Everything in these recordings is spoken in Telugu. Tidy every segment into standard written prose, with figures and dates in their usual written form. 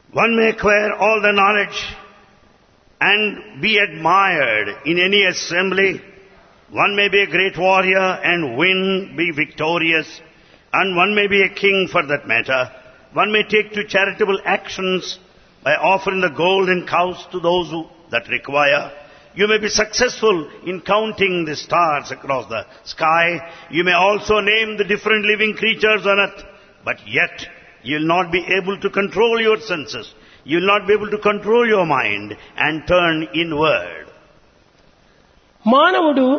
One may acquire all the knowledge and be admired in any assembly. One may be a great warrior and be victorious. And one may be a king for that matter. One may take to charitable actions by offering the gold and cows to those that require. You may be successful in counting the stars across the sky. You may also name the different living creatures on earth. But yet, you will not be able to control your senses. You will not be able to control your mind and turn inward. మానవుడు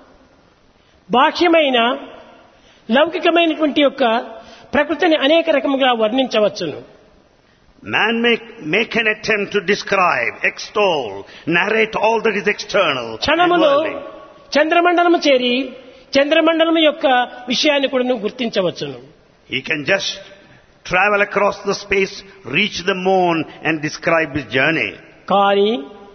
బాహ్యమైన లౌకికమైనటువంటి యొక్క ప్రకృతిని అనేక రకముగా వర్ణించవచ్చును. Man may make an attempt to describe, extol, narrate all that is external. క్షణములో చంద్రమండలము చేరి చంద్రమండలము యొక్క విషయాన్ని కూడా గుర్తించవచ్చును. He can just travel across the space, reach the moon and describe his journey. కానీ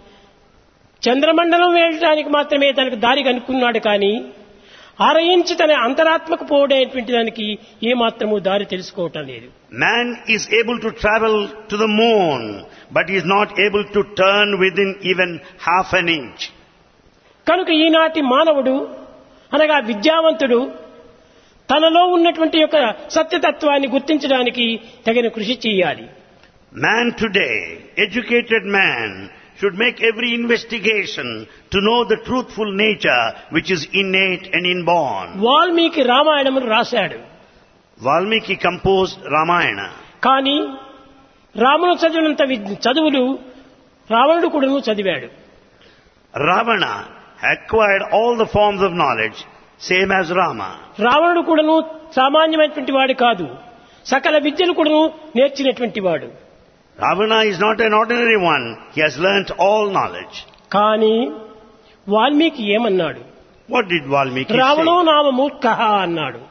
చంద్రమండలం వెళ్ళడానికి మాత్రమే తనకు దారి కనుక్కున్నాడు. కానీ ఆరయించి తన అంతరాత్మకు పోవడేటువంటి దానికి ఏమాత్రము దారి తెలుసుకోవటం లేదు. Man is able to travel to the moon, but he is not able to turn within even half an inch. కనుక ఈనాటి మానవుడు అనగా విద్యావంతుడు తనలో ఉన్నటువంటి యొక్క సత్యతత్వాన్ని గుర్తించడానికి తగిన కృషి చేయాలి. Man today, educated man, should make every investigation to know the truthful nature which is innate and inborn. Valmiki రామాయణమును రాశాడు. Valmiki composed Ramayana. కానీ రాముడు చదివినంత చదువులు రావణుడు కూడాను చదివాడు. Ravana acquired all the forms of knowledge, same as Rama. రావణుడు కూడాను సామాన్యమైనటువంటి వాడు కాదు, సకల విద్యలు కూడాను నేర్చినటువంటి వాడు. Ravana is not an ordinary one. He has learnt all knowledge. కానీ వాల్మీకి ఏమన్నాడు? What did Valmiki రావణో say? నామ మూర్ఖః అన్నాడు.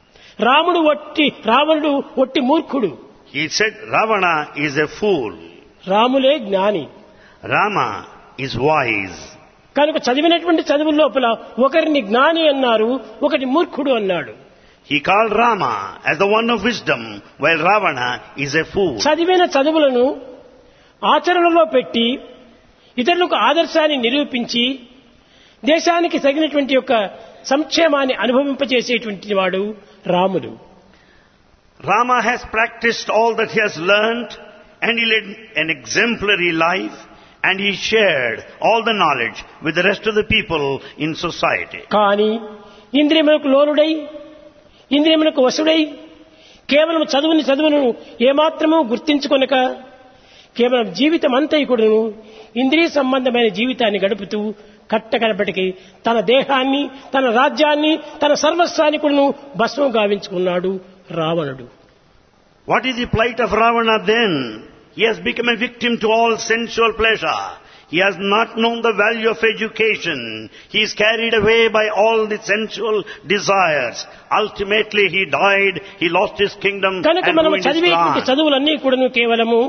రావణుడు ఒట్టి మూర్ఖుడు. He said Ravana is a fool. రాములే జ్ఞాని. Rama is wise. కనుక చదివినటువంటి చదువుల లోపల ఒకరిని జ్ఞాని అన్నారు, ఒకటి మూర్ఖుడు అన్నాడు. He called Rama as the one of wisdom, while Ravana is a fool. చదివిన చదువులను ఆచరణలో పెట్టి ఇతరులకు ఆదర్శాన్ని నిరూపించి దేశానికి తగినటువంటి యొక్క సంక్షేమాన్ని అనుభవింపజేసేటువంటి వాడు రాముడు. Rama has practiced all that he has learnt, and he led an exemplary life, and he shared all the knowledge with the rest of the people in society. కానీ ఇంద్రియములకు లోనుడై ఇంద్రియములకు వశుడై కేవలం చదువును ఏమాత్రమూ గుర్తించుకొనక కేవలం జీవితం అంతా కూడాను ఇంద్రియ సంబంధమైన జీవితాన్ని గడుపుతూ కట్టకడపటికి తన దేహాన్ని, తన రాజ్యాన్ని, తన సర్వస్వాన్ని కూడాను భస్మం గావించుకున్నాడు రావణుడు. What is the plight of Ravana then? He has become a victim to all sensual pleasure. He has not known the value of education. He is carried away by all the sensual desires. Ultimately he died, he lost his kingdom కనుక and మనము ruined his చదివేటువంటి plan. చదువులన్నీ కూడాను కేవలము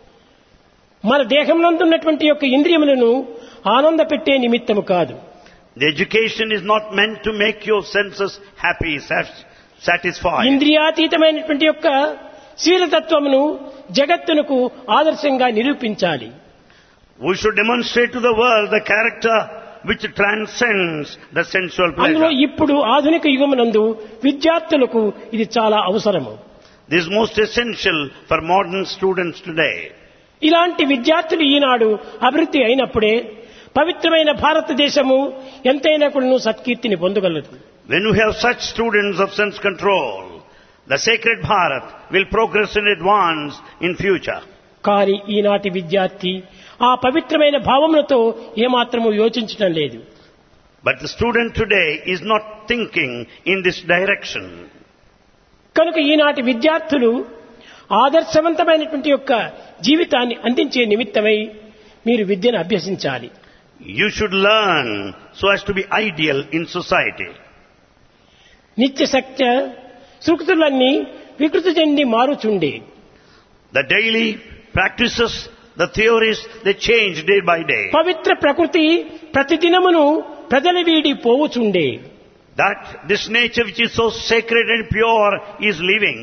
మన దేహంలో ఉన్నటువంటి యొక్క ఇంద్రియములను ఆనంద పెట్టే నిమిత్తము కాదు. The education is not meant to make your senses happy, satisfied. ఇంద్రియాతీతమైనటువంటి యొక్క శీలతత్వమును జగత్తునకు ఆదర్శంగా నిరూపించాలి. We should demonstrate to the world the character which transcends the sensual అందులో pleasure. ఇప్పుడు ఆధునిక యుగమునందు విద్యార్థులకు ఇది చాలా అవసరము. This is most essential for modern students today. ఇలాంటి విద్యార్థులు ఈనాడు అభివృద్ధి అయినప్పుడే పవిత్రమైన భారతదేశము ఎంతైనా కూడా సత్కీర్తిని పొందగలదు. When we have such students of sense control, the sacred Bharat will progress and advance in future. కానీ ఈనాటి విద్యార్థి ఆ పవిత్రమైన భావములతో ఏమాత్రము యోచించడం లేదు. But the student today is not thinking in this direction. కనుక ఈనాటి విద్యార్థులు ఆదర్శవంతమైనటువంటి యొక్క జీవితాన్ని అందించే నిమిత్తమై మీరు విద్యను అభ్యసించాలి. You should learn so as to be ideal in society. నిత్య సత్య సూక్తులన్నీ వికృతి చెంది మారుచుండే. The daily practices, the theories, they change day by day. పవిత్ర ప్రకృతి ప్రతిదినమును ప్రజల వీడి పోవుచుండే. That this nature which is so sacred and pure is living.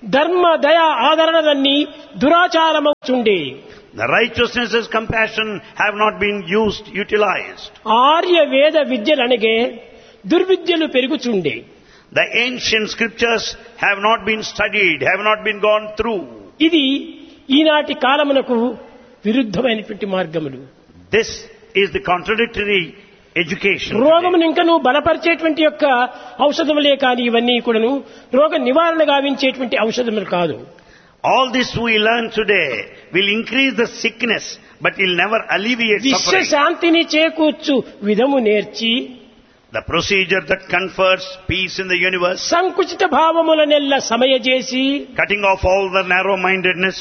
ధర్మ దయ ఆదరణలన్నీ దురాచారమవుచుండే. The righteousness, compassion have not been utilized. Arya వేద విద్యలనగే దుర్విద్యలు పెరుగుచుండే. The ancient scriptures have not been studied, have not been gone through. ఇది ఈనాటి కాలమునకు విరుద్ధమైనటువంటి మార్గములు. This is the contradictory education. రోగమును ఇంకా నువ్వు బలపరిచేటువంటి యొక్క ఔషధములే కానీ ఇవన్నీ కూడాను రోగ నివారణ గావించేటువంటి ఔషధములు కాదు. All this we learn today will increase the sickness, but will never alleviate విశ్వ suffering. శాంతిని చేకూర్చు విధము నేర్చి The procedure that confers peace in the universe, సంకుచిత భావములనెల్ల సమయజేసి cutting off all the narrow-mindedness.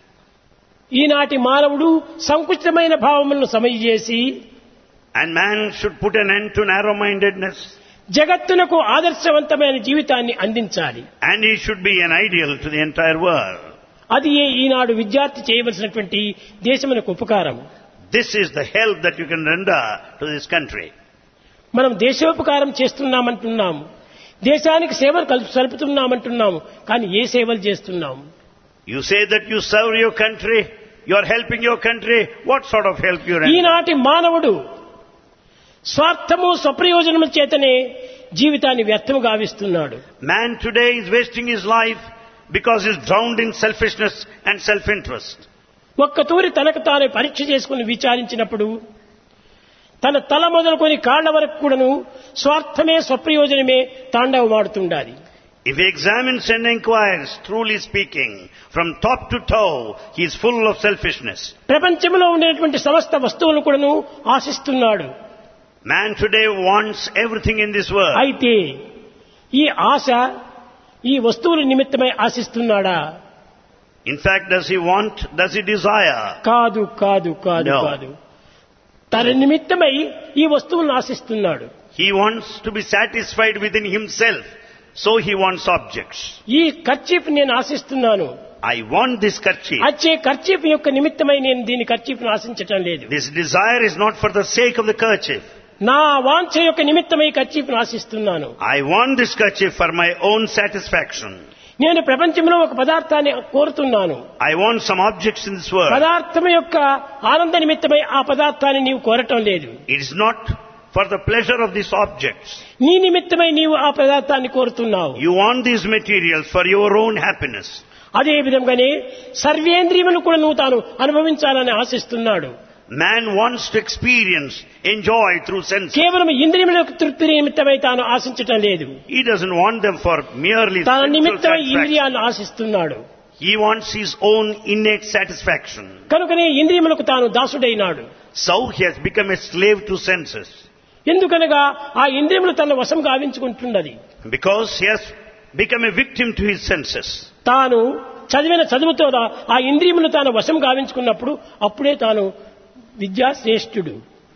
ఈనాటి మానవుడు సంకుచితమైన భావములను సమయజేసి And man should put an end to narrow-mindedness. జగత్తునకు ఆదర్శవంతమైన జీవితాన్ని అందించాలి. And he should be an ideal to the entire world. అది ఈనాడు విద్యార్థి చేయవలసినటువంటి దేశమునకు ఉపకారం. This is the help that you can render to this country. మనం దేశోపకారం చేస్తున్నామంటున్నాము, దేశానికి సేవలు సలుపుతున్నామంటున్నాము, కానీ ఏ సేవలు చేస్తున్నాము? You say that you serve your country, you are helping your country. What sort of help you render? ఈనాటి మానవుడు స్వార్థము స్వప్రయోజనము చేతనే జీవితాన్ని వ్యర్థము గావిస్తున్నాడు. Man today is wasting his life because he is drowned in selfishness and self-interest. ఒక్కతూరి తనకు తాను పరీక్ష చేసుకుని విచారించినప్పుడు తన తల మొదలుకొని కాళ్ల వరకు కూడాను స్వార్థమే స్వప్రయోజనమే తాండవమాడుతుండాలి. If he examines and inquires, truly speaking, from top to toe, he is full of selfishness. ప్రపంచంలో ఉండేటువంటి సమస్త వస్తువులను కూడాను ఆశిస్తున్నాడు. Man today wants everything in this world. అయితే ఈ ఆశ ఈ వస్తువుల నిమిత్తమై ఆశిస్తున్నాడా? In fact, does he desire? కాదు కాదు కాదు No. కాదు. తన నిమిత్తమై ఈ వస్తువులను ఆశిస్తున్నాడు. He wants to be satisfied within himself, so he wants objects. ఈ కర్చీఫ్ నేను ఆశిస్తున్నాను. I want this kerchief. అచ్చే కర్చీఫ్ యొక్క నిమిత్తమై నేను దీని కర్చీఫ్ను ఆశించటం లేదు. This desire is not for the sake of the kerchief. నా వాంఛ యొక్క నిమిత్తమై కర్చీఫ్ను ఆశిస్తున్నాను. I want this kerchief for my own satisfaction. నేను ప్రపంచంలో ఒక పదార్థాన్ని కోరుతున్నాను. I want some objects in this world. పదార్థం యొక్క ఆనంద నిమిత్తమై ఆ పదార్థాన్ని నీవు కోరటం లేదు. It is not for the pleasure of these objects. నీ నిమిత్తమై నీవు ఆ పదార్థాన్ని కోరుతున్నావు. You want these materials for your own happiness. అదే విధంగానే సర్వేంద్రియములు కూడా నువ్వు తాను అనుభవించాలని ఆశిస్తున్నాడు. Man wants to experience, enjoy through senses. కేవలం ఇంద్రియముల తృప్తి నిమిత్తమై తాను ఆశించటం లేదు. He doesn't want them for merely తన sensual నిమిత్తమై satisfaction. ఇంద్రియాలను ఆశిస్తున్నాడు. He wants his own innate satisfaction. కనుకనే ఇంద్రియములకు తాను దాసుడైనాడు. So he has become a slave to senses. ఎందుకనగా ఆ ఇంద్రియములు తన వశం గావించుకుంటున్నది. Because he has become a victim to his senses. తాను చదివిన చదువుతో ఆ ఇంద్రియములు తాను వశం గావించుకున్నప్పుడు అప్పుడే తాను విద్యాశ్రేష్ఠుడు.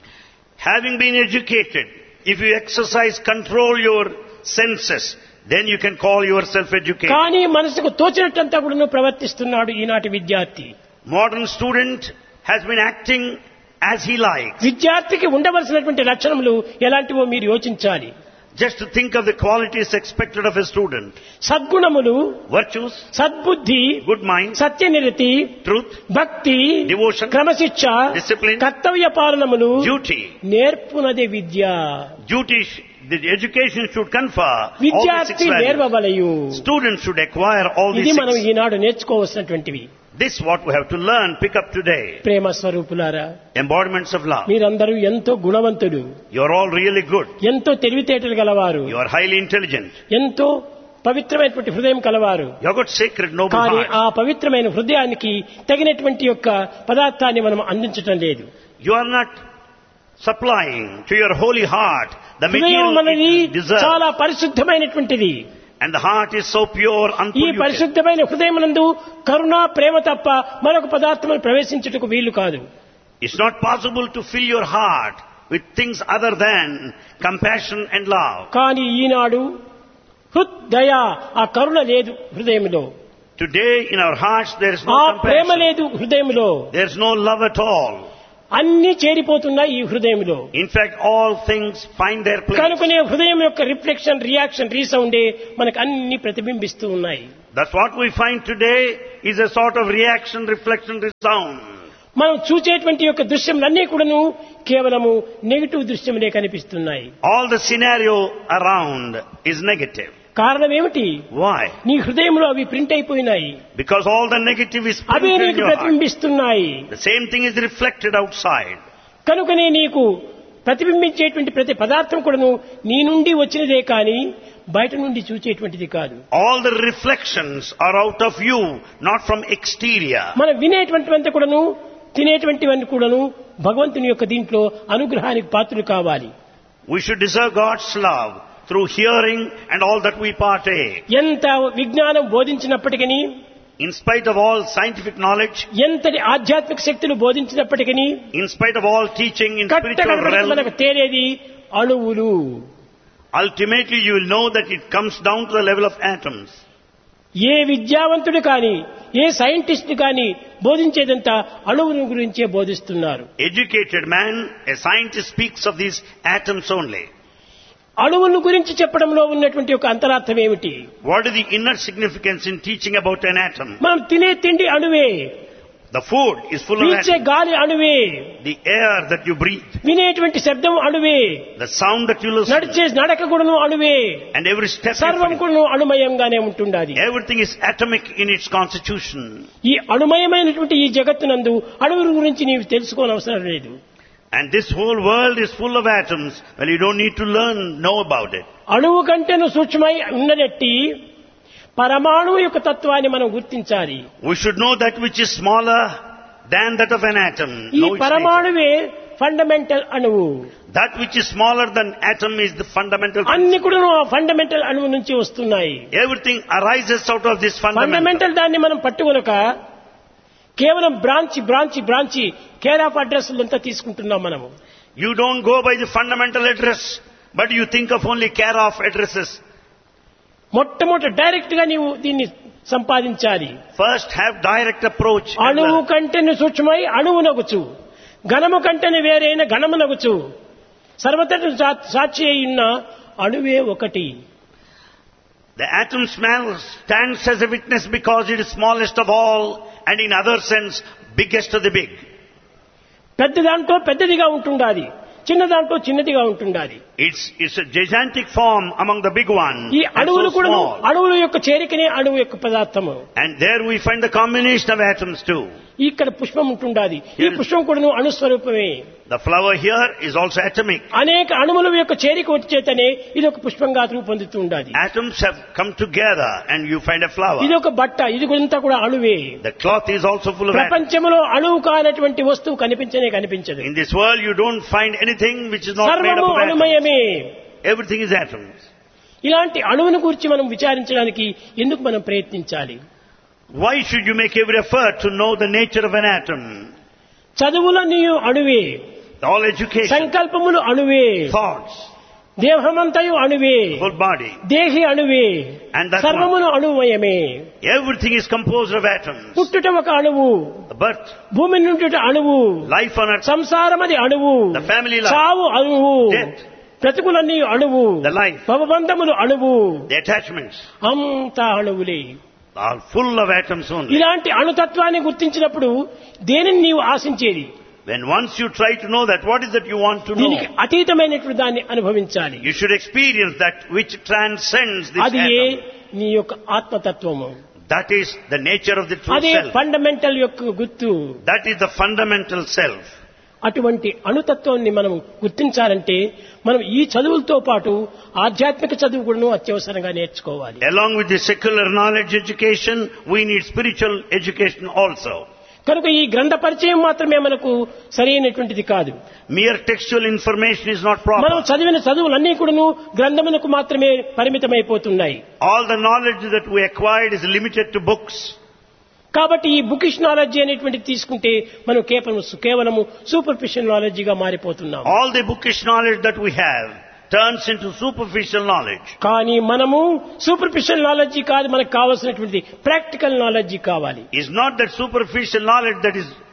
Having been educated, if you exercise, control your senses, then you can call yourself educated. కానీ మనసుకు తోచినట్టంతా కూడా ప్రవర్తిస్తున్నాడు ఈనాటి విద్యార్థి. Modern student has been acting as he likes. విద్యార్థికి ఉండవలసినటువంటి లక్షణములు ఎలాంటివో మీరు యోచించాలి. Just to think of the qualities expected of a student. సద్గుణములు, Virtues, సద్బుద్ధి, good mind, సత్యనిరతి, truth, భక్తి, devotion, క్రమశిక్ష, discipline, కర్తవ్య పాలనములు, duty. నేర్పునదే Vidya. Duty, the education should confer all these six విద్యార్థి values. నేర్వవలయు. Students should acquire all ఇది these మనం six. Eenadu నేర్చుకోవలసినటువంటివి. This what we have to learn, pick up today. ప్రేమ స్వరూపులారా, Embodiments of love. మీరందరూ ఎంతో గుణవంతుడు, You are all really good. ఎంతో తెలివితేటలు గలవారు, You are highly intelligent. ఎంతో పవిత్రమైనటువంటి హృదయం కలవారు. You have got sacred, noble కానీ heart. ఆ పవిత్రమైన హృదయానికి తగినటువంటి యొక్క పదార్థాన్ని మనం అందించటం లేదు. You are not supplying to your holy heart the హృదయం material అనేది it deserves. చాలా పరిశుద్ధమైనటువంటిది. And the heart is so pure, ఈ unpolluted. పరిశుద్ధమైన హృదయమునందు కరుణ, ప్రేమ తప్ప మరొక పదార్థములు ప్రవేశించుటకు వీలు కాదు. It's not possible to fill your heart with things other than compassion and love. కానీ ఈనాడు హృదయ ఆ కరుణ లేదు హృదయములో, Today in our hearts there is ఆ no ప్రేమ compassion. లేదు హృదయములో. There is no love at all. అన్ని చేరిపోతున్నాయి ఈ హృదయంలో. In fact, all things find their place. కనుకనే హృదయం యొక్క రిఫ్లెక్షన్, రియాక్షన్, రీసౌండే మనకు అన్ని ప్రతిబింబిస్తూ ఉన్నాయి. That's what we find today is a sort of reaction, reflection, resound. మనం చూచేటువంటి యొక్క దృశ్యములన్నీ కూడాను కేవలము నెగటివ్ దృశ్యములే కనిపిస్తున్నాయి. All the scenario around is negative. కారణం ఏమిటి? Why? నీ హృదయంలో అవి ప్రింట్ అయిపోయినాయి. Because all the negative is away printed in నీకు your heart. ప్రతిబింబిస్తున్నాయి. The same thing is reflected outside. కనుకనే నీకు ప్రతిబింబించేటువంటి ప్రతి పదార్థం కూడాను నీ నుండి వచ్చినదే కానీ బయట నుండి చూచేటువంటిది కాదు. All the reflections are out of you, not from exterior. మనం వినేటువంటివంతా కూడాను తినేటువంటివన్నీ కూడాను భగవంతుని యొక్క దీంట్లో అనుగ్రహానికి పాత్రులు కావాలి. We should deserve God's love through hearing and all that we partake. ఎంత విజ్ఞానం బోధించినప్పటికీ, In spite of all scientific knowledge, ఎంతటి ఆధ్యాత్మిక శక్తులు బోధించినప్పటికీ, in spite of all teaching in spiritual కట్టకడపటికి realm, మనకు తేలేది అణువులు. ultimately you will know that it comes down to the level of atoms. ఏ విద్యావంతుడు కానీ ఏ సైంటిస్ట్ కానీ బోధించేదంతా అణువుల గురించే బోధిస్తున్నారు. Educated man, a scientist speaks of these atoms only. అణువుల గురించి చెప్పడంలో ఉన్నటువంటి ఒక అంతరార్థం ఏమిటి? What is the inner significance in teaching about an atom? మనం తినే తిండి అణువే, The food is full of పీల్చే atoms. గాలి అణువే, The air that you breathe, వినేటువంటి శబ్దం అణువే, the sound that you listen, నడిచే నడక కూడాను అణువే, and every step you సర్వం take. కూడాను అణుమయంగానే ఉంటుండాది. Everything is atomic in its constitution. ఈ అణుమయమైనటువంటి ఈ జగత్తునందు అణువుల గురించి నీవు తెలుసుకోనవసరం లేదు. And this whole world is full of atoms. Well, you don't need to know about it. అణువు కంటేను సూక్ష్మై ఉన్నదట్టి పరమాణువు యొక్క తత్వాన్ని మనం గుర్తించాలి. We should know that which is smaller than that of an atom. ఈ Know its nature. పరమాణువే ఫండమెంటల్ అణువు. That which is smaller than atom is the fundamental. అన్ని కూడా ఆ ఫండమెంటల్ అణువు నుంచి వస్తున్నాయి. Everything arises out of this fundamental. Fundamental దాన్ని మనం పట్టుకొనక కేవలం బ్రాంచి కేర్ ఆఫ్ అడ్రస్ అంతా తీసుకుంటున్నాం మనము. You don't go by the fundamental address, but you think of only care of addresses. మొట్టమొదట డైరెక్ట్ గా నీవు దీన్ని సంపాదించాలి. First have direct approach. and అణువు learn. కంటేను సూక్ష్మై అణువునగుచు, ఘనము కంటేను వేరైన ఘనమునగుచు, సర్వతట సాక్షి అయిన అణువే ఒకటి. The atom stands as a witness because it is smallest of all, and in other sense, biggest of the big. పెద్ద దాంట్లో పెద్దదిగా ఉంటుండాలి, చిన్న దాంట్లో చిన్నదిగా ఉంటుండాలి. It's a gigantic form among the big ones. ఈ and అణువులు so కూడా small. అణువుల యొక్క చేరికనే అణువు యొక్క పదార్థము. And there we find the combination of atoms too. ఇక్కడ పుష్పం ఉంటుండాలి, ఈ పుష్పం కూడా అణుస్వరూపమే. The flower here is also atomic. అనేక అణువుల యొక్క చేరిక వచ్చేతనే ఇది ఒక పుష్పంగా రూపొందుతూ ఉండాలి. Atoms have come together and you find a flower. ఇది ఒక బట్ట, ఇది అంతా కూడా అణువే. The cloth is also full of atoms. ప్రపంచంలో అణువు కానటువంటి వస్తువు కనిపించదు. In this world you don't find anything which is not made up సర్వము of atoms. అణుమయమే. Everything is atoms. ఇలాంటి అణువును గురించి మనం విచారించడానికి ఎందుకు మనం ప్రయత్నించాలి? Why should you make every effort to know the nature of an atom? చదువులన్నీ అణువే, All education, సంకల్పములు అణువే, thoughts, దేహమంతయు అణువే, whole body, దేహి అణువే, and that సర్వమును అణుమయమే. everything is composed of atoms. పుట్టుట ఒక అణువు, The birth, భూమి నుండి అణువు, life on earth, సంసారమది అణువు, the family life, చావు అణువు, death, బ్రతుకులన్నీ అణువు, the life, భవబంధములు అణువు, the attachments అంతా అణువులే. are full of atoms only. ఇలాంటి అణుతత్వాన్ని గుర్తించినప్పుడు దేనిని నీవు ఆశించేది? When once you try to know that, what is that you want to know? దీనికి అతీతమైనటువంటి దాన్ని అనుభవించాలి. You should experience that which transcends this అది atom. నీ యొక్క ఆత్మతత్వము. That is the nature of the true అదే self. ఫండమెంటల్ యొక్క గుర్తు. That is the fundamental self. అటువంటి అణుతత్వాన్ని మనం గుర్తించాలంటే మనం ఈ చదువులతో పాటు ఆధ్యాత్మిక చదువు కూడా అత్యవసరంగా నేర్చుకోవాలి. Along with the secular knowledge education, we need spiritual education also. కనుక ఈ గ్రంథ పరిచయం మాత్రమే మనకు సరైనటువంటిది కాదు. Mere textual information is not మనం proper. చదివిన చదువులన్నీ కూడాను గ్రంథమునకు మాత్రమే పరిమితమైపోతున్నాయి. All the knowledge that we acquired is limited to books. కాబట్టి ఈ బుకిష్ నాలెడ్జ్ అనేటువంటిది తీసుకుంటే మనం కేవలము superficial నాలెడ్జిగా మారిపోతున్నాం. All the bookish knowledge that we have turns into superficial knowledge. కానీ మనము సూపర్ఫిషియల్ నాలెడ్జి కాదు, మనకు కావాల్సినటువంటి ప్రాక్టికల్ నాలెడ్జి కావాలి. It's not that superficial knowledge that is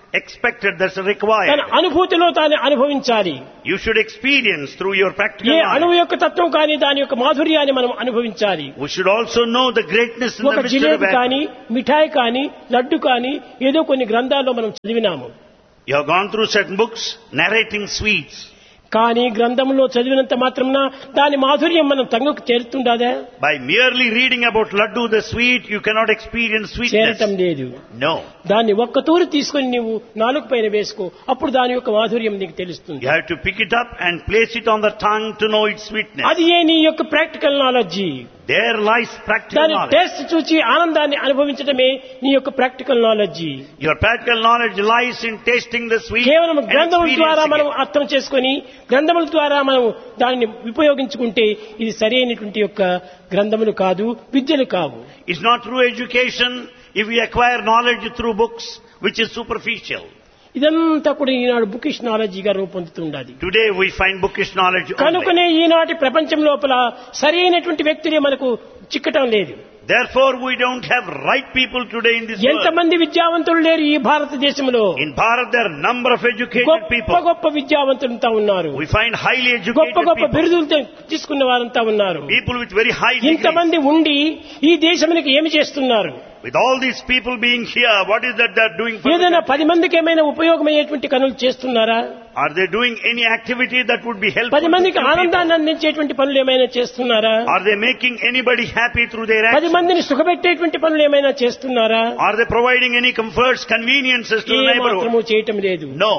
expected, that's తన required. అనుభూతిలో తాను అనుభవించాలి. You should experience through your practical ఏ అణువు knowledge. యొక్క తత్వం కానీ దాని యొక్క మాధుర్యాన్ని మనం అనుభవించాలి. We should also know the greatness in ఒక the mystery of jalebi atom. కానీ మిఠాయి కానీ లడ్డు కానీ ఏదో కొన్ని గ్రంథాల్లో మనం చదివినాము. You have gone through certain books narrating sweets. కానీ గ్రంథంలో చదివినంత మాత్రమున దాని మాధుర్యం మనం తంగుకు చేరుతుండదా? By merely reading about laddu, the sweet, you cannot experience sweetness. చేరటం లేదు. No. దాన్ని ఒక్క తూరు తీసుకొని నీవు నాలుగు పైన వేసుకో, అప్పుడు దాని యొక్క మాధుర్యం నీకు తెలుస్తుంది. You have to pick it up and place it on the tongue to know its sweetness. అది ఏ నీ యొక్క practical knowledge. There lies practical దాని knowledge. టేస్ట్ చూచి ఆనందాన్ని అనుభవించడమే నీ యొక్క practical knowledge. Your practical knowledge lies in tasting the sweet కేవలం and గ్రంథముల ద్వారా experiencing మనం it. అర్థం చేసుకొని గ్రంథముల ద్వారా మనం దానిని ఉపయోగించుకుంటే ఇది సరైనటువంటి యొక్క గ్రంథములు కాదు, విద్యలు కావు. It's not through education if we acquire knowledge through books, which is superficial. ఇదంతా కూడా ఈనాడు bookish నాలెడ్జిగా రూపొందుతుండాలి. Today we find bookish knowledge only. కనుకనే ఈనాటి ప్రపంచం లోపల సరైనటువంటి వ్యక్తులే మనకు చిక్కటం లేదు. Therefore we don't have right people today in this world. ఎంతమంది విద్యావంతులు లేరు ఈ భారతదేశంలో? In Bharat there are number of educated గొప్ప people. గొప్ప విద్యావంతులంతా ఉన్నారు. We find highly గొప్ప educated గొప్ప people. బిరుదులు తీసుకున్న వారంతా ఉన్నారు. People with very high degrees. ఇంతమంది ఉండి ఈ దేశానికి ఏమి చేస్తున్నారు? With all these people being here, what is that they are doing for the ఏదైనా country? 10 మందికి ఏమైనా ఉపయోగమయ్యేటువంటి పనులు చేస్తున్నారా? Are they doing any activity that would be helpful 10 to మందికి few ఆనందాన్ని people? అందించేటువంటి పనులు ఏమైనా చేస్తున్నారా? Are they making anybody happy through their 10 actions? మందిని సుఖపెట్టేటువంటి పనులు ఏమైనా చేస్తున్నారా? Are they providing any comforts, conveniences to the A neighborhood? మాత్రము చేయటం లేదు. No.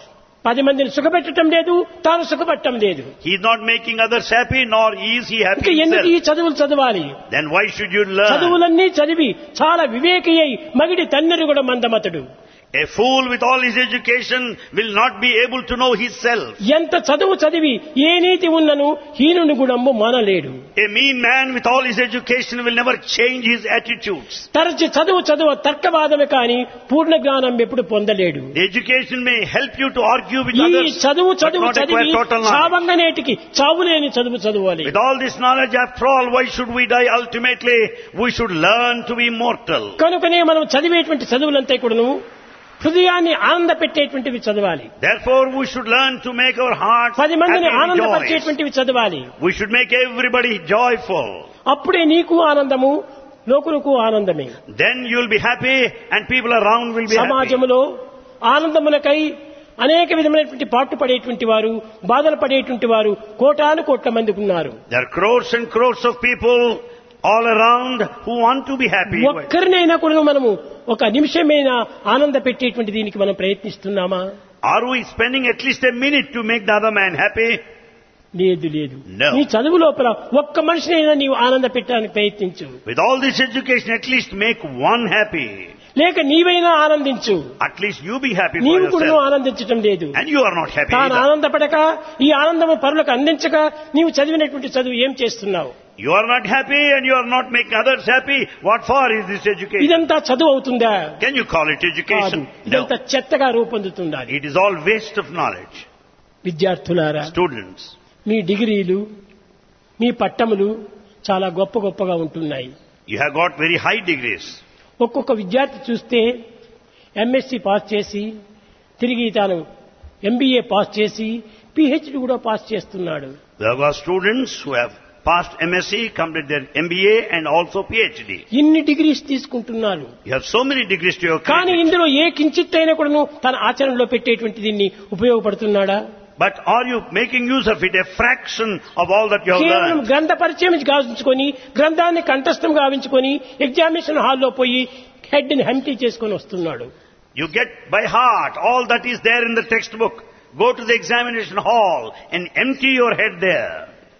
10 మందిని సుఖపెట్టడం లేదు, తాను సుఖపట్టడం లేదు. He is not making others happy, nor is he happy ఇంకా ఎందుకు ఈ himself. చదువులు చదవాలి? Then why should you learn? చదువులన్నీ చదివి చాలా వివేకి అయి మగిడి తన్నెరు కూడా మందమతడు. A fool with all his education will not be able to know his self. ఎంత చదువు చదివి ఏ నీతి ఉన్నను హీనుని గుణము మానలేడు. A mean man with all his education will never change his attitudes. తరచి చదువు తర్కవాదమే కాని పూర్ణ జ్ఞానం ఎప్పుడు పొందలేడు. The education may help you to argue with ఈ others, చదువు but not చదివి acquire total knowledge. చావంగనేటికి చావులేని చదవాలి. With all this knowledge, after all, why should we die? Ultimately, we should learn to be immortal. కనుకనే మనం చదివేటువంటి చదువులంతా కూడాను హృదయాన్ని ఆనంద పెట్టేటువంటివి చదవాలి. Therefore, we should learn to make our hearts 10 మందిని happy and joyous. ఆనందపరిచేటువంటివి చదవాలి. We should make everybody joyful. అప్పుడే నీకు ఆనందము, లోకులకు ఆనందమే. Then you will be happy and people around will be happy. సమాజంలో ఆనందములకై అనేక విధమైనటువంటి పాటు పడేటువంటి వారు, బాధలు పడేటువంటి వారు కోటాను కోట్ల మంది ఉన్నారు. There are crores and crores of people all around who want to be happy. ఒక్కరినైనా కూడా మనము ఒక నిమిషమైనా ఆనంద పెట్టేటువంటి దీనికి మనం ప్రయత్నిస్తున్నామా? Are we spending at least a minute to make the other man happy? లేదు. No. నీ చదువు లోపల ఒక్క మనిషినైనా నీవు ఆనంద పెట్టడానికి ప్రయత్నించు. With all this education, at least make one happy. లేక నీవైనా ఆనందించు. At least you be happy for నీవు కూడా yourself. ఆనందించటం లేదు. And you are not happy తాను either. ఆనందపడక ఈ ఆనందము పరులకు అందించక నీవు చదివినటువంటి చదువు ఏం చేస్తున్నావు? You are not happy and you are not making others happy. What for is this education? ఇదంతా చదువు అవుతుందా? Can you call it కాదు. education? No. ఇదంతా చెత్తగా రూపొందుతుండాలి. It is all waste of knowledge. విద్యార్థులారా, Students, మీ డిగ్రీలు, మీ పట్టములు చాలా గొప్పగా ఉంటున్నాయి. you have got very high degrees. ఒక్కొక్క విద్యార్థి చూస్తే ఎంఎస్సి పాస్ చేసి తిరిగి తాను ఎంబీఏ పాస్ చేసి పిహెచ్డి కూడా పాస్ చేస్తున్నాడు. We have got students who have passed MSc, completed their MBA and also PhD. ఇన్ని డిగ్రీస్ తీసుకుంటున్నారు. You have so many degrees to your కానీ credit. ఇందులో ఏ కించిత్ అయినా కూడా తన ఆచరణలో పెట్టేటువంటి దీన్ని ఉపయోగపడుతున్నాడా? But are you making use of it, a fraction of all that you have కేవలం learned? గ్రంథ పరిచయం గావించుకొని గ్రంథాన్ని కంఠస్థం గావించుకొని ఎగ్జామినేషన్ హాల్లో పోయి హెడ్ ని హంటీ చేసుకొని వస్తున్నాడు. You get by heart all that is there in the textbook. Go to the examination hall and empty your head there.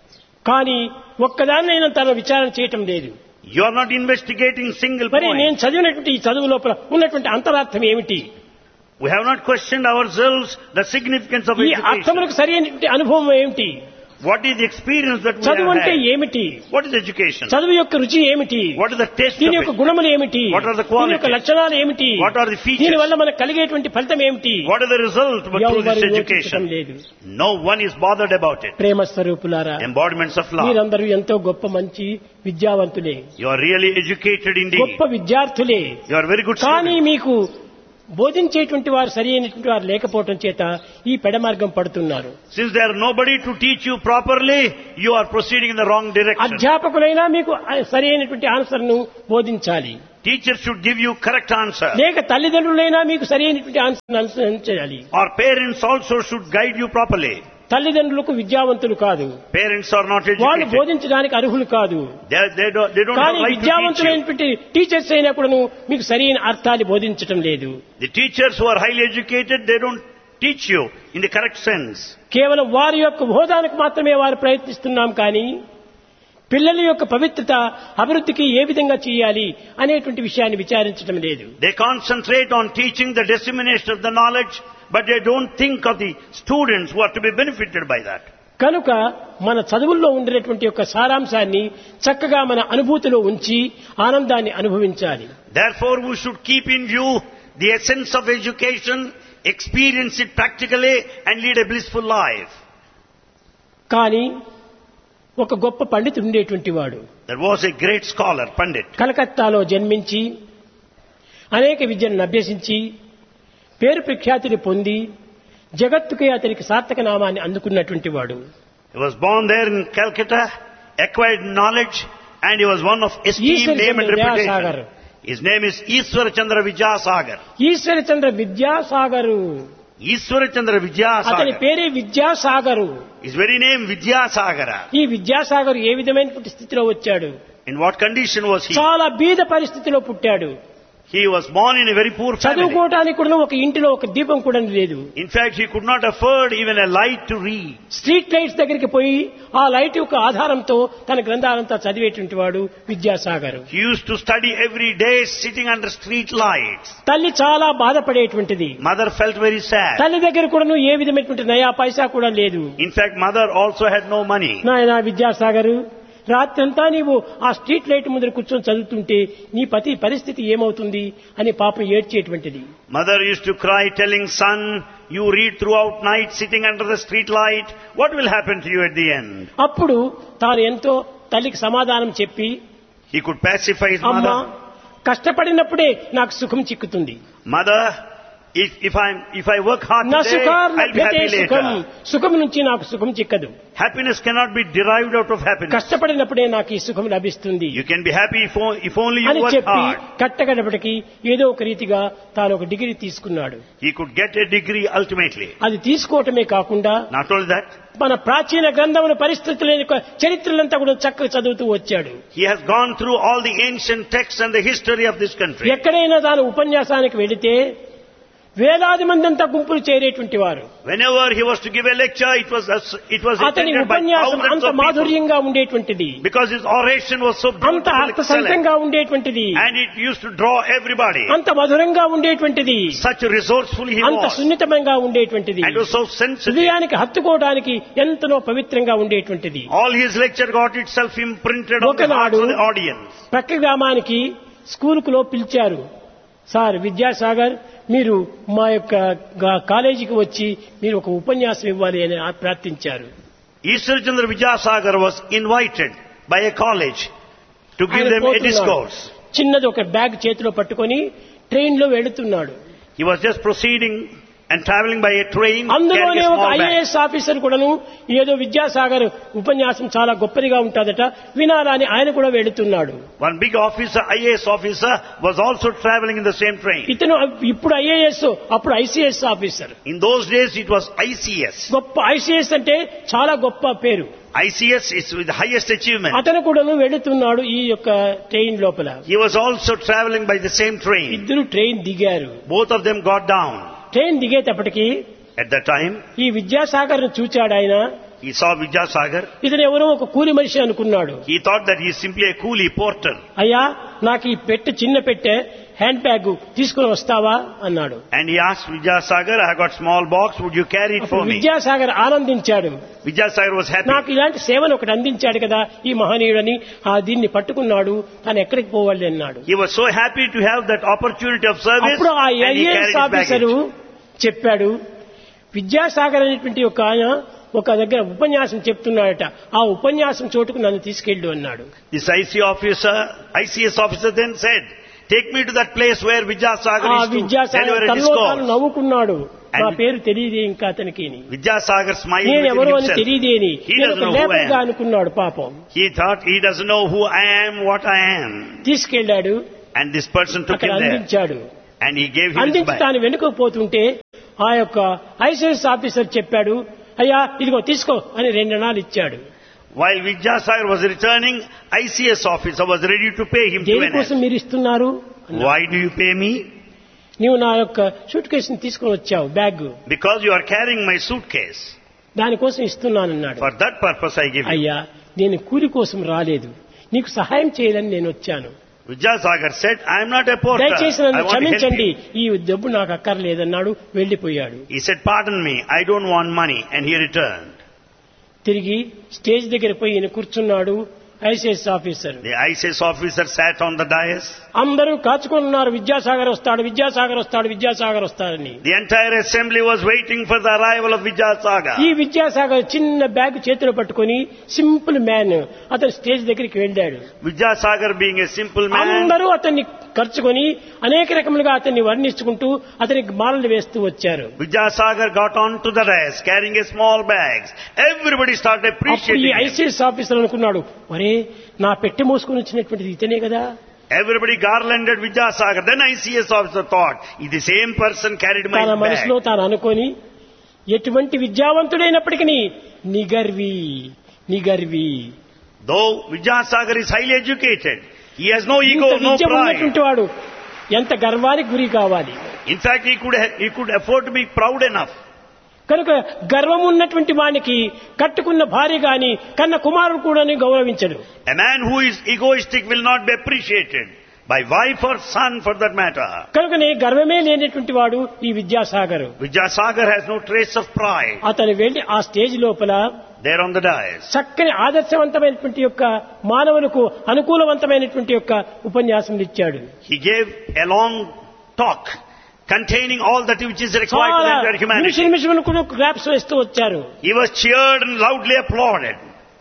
కానీ ఒక్కదాన్నైనా తన విచారణ చేయటం లేదు. You are not investigating single మరి నేను point. చదివినటువంటి ఈ చదువు లోపల ఉన్నటువంటి అంతరార్థం ఏమిటి? We have not questioned ourselves the significance of ఈ education. అర్థములకు సరైనటువంటి అనుభవం ఏమిటి? What is the experience that we చదువు have అంటే had? ఏమిటి? What is education? చదువు యొక్క రుచి ఏమిటి? What is the taste దీని of యొక్క it? గుణములు ఏమిటి? What are the qualities? దీని యొక్క లక్షణాలు ఏమిటి? What are the features? దీని వల్ల మనకు కలిగేటువంటి ఫలితం ఏమిటి? What are the results but through this ఎవరు యోచించడం education? లేదు. No one is bothered about it. ప్రేమ స్వరూపులారా, Embodiments of love. మీరందరూ ఎంతో గొప్ప మంచి విద్యావంతులే, You are really educated indeed. గొప్ప విద్యార్థులే. You are very good కానీ students. మీకు బోధించేటువంటి వారు సరి అయినటువంటి వారు లేకపోవటం చేత ఈ పెడమార్గం పడుతున్నారు. Since there are nobody to teach you properly, you are proceeding in the wrong direction. అధ్యాపకులైనా మీకు సరి అయినటువంటి ఆన్సర్ను బోధించాలి. Teachers should give you correct answer. లేక తల్లిదండ్రులైనా మీకు సరి అయినటువంటి ఆన్సర్ను అనుసరించాలి. Or parents also should guide you properly. తల్లిదండ్రులకు విద్యావంతులు కాదు, Parents are not వాళ్ళు educated. బోధించడానికి అర్హులు కాదు. They don't have కానీ right to teach you. విద్యావంతులైనటువంటి teachers అయినా కూడాను మీకు సరైన అర్థాన్ని బోధించటం లేదు. The teachers who are highly educated, they don't teach you in the correct sense. కేవలం వారి యొక్క బోధనకు మాత్రమే వారు ప్రయత్నిస్తున్నాం కానీ పిల్లల యొక్క పవిత్రత అభివృద్ధికి ఏ విధంగా చేయాలి అనేటువంటి విషయాన్ని విచారించడం లేదు. They concentrate on teaching the dissemination of the knowledge, but they don't think of the students who are to be benefited by that. కనుక మన చదువుల్లో ఉండేటువంటి యొక్క సారాంశాన్ని చక్కగా మన అనుభూతిలో ఉంచి ఆనందాన్ని అనుభవించాలి. Therefore, we should keep in view the essence of education, experience it practically, and lead a blissful life. కానీ ఒక గొప్ప పండితుడు ఉండేటువంటి వాడు There was a great scholar, Pandit. కలకత్తాలో జన్మించి అనేక విద్యలను అభ్యసించి పేరు ప్రఖ్యాతిని పొంది జగత్తుకే అతనికి సార్థక నామాన్ని అందుకున్నటువంటి వాడు. He was born there in Calcutta, acquired knowledge, and he was one of esteemed name and reputation. His name is Ishwara Chandra Vidyasagar. Eshwara Chandra Vidyasagar. Ishwara Chandra అతని Vidyasagar. పేరే Vidyasagar. His very name Vidyasagara. ఈ విద్యాసాగర్ ఏ విధమైనటువంటి స్థితిలో వచ్చాడు? In what condition was he? చాలా బీద పరిస్థితిలో పుట్టాడు. He was born in a very poor family. చదువుకోవటానికి కూడా ఒక ఇంటిలో ఒక దీపం కూడా లేదు. In fact, he could not afford even a light to read. Street lights దగ్గరికి పోయి ఆ లైట్ యొక్క ఆధారంతో తన గ్రంథాలంతా చదివేటువంటి వాడు Vidyasagar. He used to study every day sitting under street lights. తల్లి చాలా బాధపడేటువంటిది. Mother felt very sad. తల్లి దగ్గర కూడా ఏ విధమైనటువంటి నయా పైసా కూడా లేదు. In fact, mother also had no money. నాయనా విద్యాసాగర్, రాత్రంతా నీవు ఆ స్ట్రీట్ లైట్ ముందర కూర్చొని చదువుతుంటే నీ పతి పరిస్థితి ఏమవుతుంది అని పాపం ఏడ్చేటువంటిది. Mother used to cry telling son, you read throughout night sitting under the street light. What will happen to you at the end? అప్పుడు తాను ఎంతో తల్లికి సమాధానం చెప్పి, He could pacify his అమ్మా mother. కష్టపడినప్పుడే నాకు సుఖం చిక్కుతుంది. Mother, if I work hard నా today, సుఖార్ I'll be లభ్యతే happy సుఖం. later. సుఖం నుంచి నాకు సుఖం చిక్కదు. Happiness cannot be derived out of happiness. కష్టపడినప్పుడే నాకు ఈ సుఖం లభిస్తుంది You can be happy if only you అని work చెప్పి hard. కట్టగడపటికి ఏదో ఒక రీతిగా తాను ఒక డిగ్రీ తీసుకున్నాడు. He could get a degree ultimately. అది తీసుకోవటమే కాకుండా Not only that, మన ప్రాచీన గ్రంథముల పరిస్థితుల యొక్క చరిత్రలంతా కూడా చక్కగా చదువుతూ వచ్చాడు. he has gone through all the ancient texts and the history of this country. ఎక్కడైనా తాను ఉపన్యాసానికి వెళితే వేలాది మంది అంతా గుంపులు చేరేటువంటి వారు. Whenever he was to give a lecture, it was అతని attended by ఉపన్యాసం thousands అంత of people. మాధుర్యంగా ఉండేటువంటిది, Because his oration was so అంత beautiful, excellent, అర్థసంతంగా ఉండేటువంటిది, and it used to draw everybody. అంత మధురంగా ఉండేటువంటిది, Such resourceful he అంత was, సున్నితంగా ఉండేటువంటిది, and was so sensitive. హృదయానికి హత్తుకోవడానికి ఎంతనో పవిత్రంగా ఉండేటువంటిది. All his lecture got itself imprinted on the hearts of the audience. ప్రక్క గ్రామానికి స్కూలుకులో పిలిచారు. సార్ విద్యాసాగర్, మీరు మా యొక్క కాలేజీకి వచ్చి మీరు ఒక ఉపన్యాసం ఇవ్వాలి అని ప్రార్థించారు. Ishwara Chandra Vidyasagar was invited by a college to give ఆయన them a పోతున్నాడు. discourse. చిన్నది ఒక బ్యాగ్ చేతిలో పట్టుకొని ట్రైన్ లో వెళుతున్నాడు. He was just proceeding and traveling by a train, carrying అందులోనే a ఒక small bag. ఐఏఎస్ ఆఫీసర్ కూడాను ఏదో విద్యాసాగర్ ఉపన్యాసం చాలా గొప్పదిగా ఉంటుందట వినాలని ఆయన కూడా వెళుతున్నాడు. One big officer, IAS officer, was also traveling in the same train. ఇతను ఇప్పుడు ఐఏఎస్, అప్పుడు ICS officer. In those days, it was ICS. గొప్ప ఐసీఎస్ అంటే చాలా గొప్ప పేరు. ICS is with the highest achievement. అతను కూడాను వెళుతున్నాడు ఈ యొక్క ట్రైన్ లోపల. He was also traveling by the same train. ఇద్దరు ట్రైన్ దిగారు. Both of them got down. Train దిగేటప్పటికి At that time, ఈ విద్యాసాగర్ ను చూచాడు ఆయన. he saw Vidyasagar. ఇతను ఎవరో ఒక కూలి మనిషి అనుకున్నాడు. He thought that he is simply a coolie porter. అయ్యా, నాకు ఈ పెట్టె చిన్న పెట్టె హ్యాండ్ బ్యాగ్ తీసుకుని వస్తావా అన్నాడు. And he asked Vidyasagar, I got small box, would you carry it for అప్పుడు me? Vidyasagar ఆనందించాడు. Vidyasagar was happy. నాకు ఇలాంటి సేవను ఒకటి అందించాడు కదా ఈ మహనీయుడని, దీన్ని పట్టుకున్నాడు, తాను ఎక్కడికి పోవాలి అన్నాడు. He was so happy to have that opportunity of service, అప్పుడు ఆ and he carried IAS his officer baggage. చెప్పాడు, విద్యాసాగర్ అనేటువంటి ఒక ఆయన ఒక దగ్గర ఉపన్యాసం చెప్తున్నాడట, ఆ ఉపన్యాసం చోటుకు నన్ను తీసుకెళ్ళు అన్నాడు. This ICS officer then said, Take me to that place where Vidyasagar ఆ is to Vidyasagar deliver a తనలో తాను discourse. నవ్వుకున్నాడు. నా And- పేరు తెలియదే ఇంకా అతనికి, Vidyasagar smiled నేను within ఎవరో అని himself. తెలియదేని He నేను doesn't ఒక know who I లేబర్గా am. అనుకున్నాడు పాపం. He thought he doesn't know who I am, what I am. తీసుకెళ్లాడు, And this person took అక్కడ him there. అందించాడు. And he gave him his అందించి bag. తాను వెనుకకు పోతుంటే ఆ యొక్క ఐసిఎస్ ఆఫీసర్ చెప్పాడు, అయ్యా ఇదిగో తీసుకో అని 2 అణాలు ఇచ్చాడు. While Vidyasagar was returning, ICS officer was ready to pay him 2 దేనికోసం annas. మీరు ఇస్తున్నారు? Why do you pay me? నీవు నా యొక్క సూట్ కేసుని తీసుకొని వచ్చావు, bag, Because you are carrying my suitcase. దానికోసం ఇస్తున్నానన్నాడు. For that purpose I give you. అయ్యా నేను కూలి కోసం రాలేదు, నీకు సహాయం చేయాలని నేను వచ్చాను. Vidyasagar said, I am not a porter. దయచేసి I నన్ను want to help క్షమించండి, you. ఈ డబ్బు నాకు అక్కర్లేదన్నాడు, వెళ్లిపోయాడు. He said, pardon me, I don't want money. And he returned. తిరిగి స్టేజ్ దగ్గర పోయి ఈయన కూర్చున్నాడు ICS officer. The ICS officer sat on the dais. అందరూ కాచుకున్నారు, విద్యాసాగర్ వస్తాడు, విద్యాసాగర్ వస్తాడు, విద్యాసాగర్ వస్తాడని. The entire assembly was waiting for the arrival of Vidyasagar. ఈ విద్యాసాగర్ చిన్న బ్యాగ్ చేతిలో పట్టుకొని సింపుల్ మ్యాన్ అతను స్టేజ్ దగ్గరికి వెళ్ళాడు. Vidyasagar being a simple man, అందరూ అతన్ని ఖర్చుకొని అనేక రకములుగా అతన్ని వర్ణించుకుంటూ అతనికి మాలలు వేస్తూ వచ్చారు. Vidyasagar got onto the dais carrying a small bags. Everybody started అప్పుడు ఈ appreciating him. ఐసిఎస్ ఆఫీసర్ అనుకున్నాడు, ఒరే నా పెట్టె మోసుకొని వచ్చినటువంటిది ఇతనే కదా. Everybody garlanded Vidyasagar. Then ICS officer thought, the same person carried my తన మనసులో bag. తాను అనుకొని ఎటువంటి విద్యావంతుడైనప్పటికీ నిగర్వి నిగర్వి, Though Vidyasagar is highly educated, he has no ఇంత ego, no విద్య pride. ఉన్నటువంటి వాడు ఎంత గర్వానికి గురి కావాలి. In fact, he could afford to be proud enough. కనుక గర్వం ఉన్నటువంటి వానికి కట్టుకున్న భార్య గాని కన్న కుమారుడు కూడా గౌరవించడు. A man who is egoistic will not be appreciated by wife or son for that matter. కనుకనే గర్వమే లేనటువంటి వాడు ఈ Vidyasagar. Vidyasagar has no trace of pride. అతను వెళ్లి ఆ స్టేజ్ లోపల There on the dais. చక్కని ఆదర్శవంతమైనటువంటి యొక్క మానవులకు అనుకూలవంతమైనటువంటి యొక్క ఉపన్యాసం ఇచ్చాడు. He gave a long talk containing all that which is required to the entire humanity. నిమిషములు కూడా క్లాప్స్ వేస్తూ వచ్చారు. He was cheered and loudly applauded.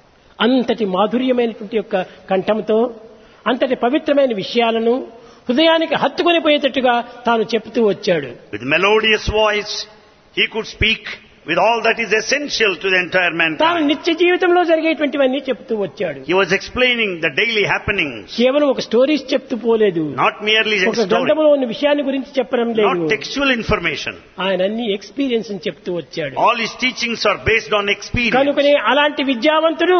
అంతటి మాధుర్యమైనటువంటి యొక్క కంఠంతో అంతటి పవిత్రమైన విషయాలను హృదయానికి హత్తుకొని పోయేటట్టుగా తాను చెప్తూ వచ్చాడు. With melodious voice, he could speak with all that is essential to the entire తాను mankind. నిత్య జీవితంలో జరిగేటువంటివన్నీ చెప్తూ వచ్చాడు. He was explaining the daily happenings, కేవలం ఒక స్టోరీస్ చెప్తూ పోలేదు, not merely a ఒక story, గ్రంథంలో ఉన్న విషయాన్ని గురించి చెప్పడం లేదు. not textual information. ఆయన అన్ని ఎక్స్పీరియన్స్ అని చెప్తూ వచ్చాడు. All his teachings are based on experience. కనుకనే అలాంటి విద్యావంతుడు